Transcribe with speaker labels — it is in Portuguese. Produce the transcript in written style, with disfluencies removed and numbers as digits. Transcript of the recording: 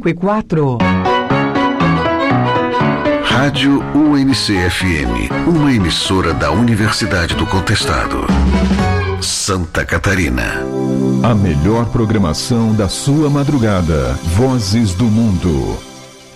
Speaker 1: 95,4.
Speaker 2: Rádio UNC-FM, uma emissora da Universidade do Contestado, Santa Catarina.
Speaker 3: A melhor programação da sua madrugada. Vozes do Mundo.